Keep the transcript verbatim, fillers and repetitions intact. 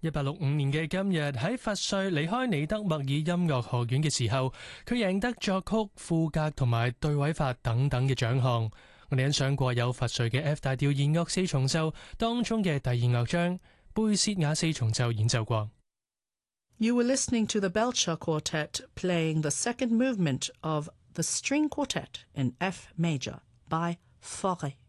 一八六五年嘅今日，喺佛瑞離開尼德默爾音樂學院嘅時候，佢贏得作曲、賦格同埋對位法等等嘅獎項。我哋欣賞過有佛瑞嘅 F 大調弦樂四重奏當中嘅第二樂章貝薛亞四重奏演奏過。 You were listening to the Belcher Quartet playing the second movement of the String Quartet in F major by Fauré.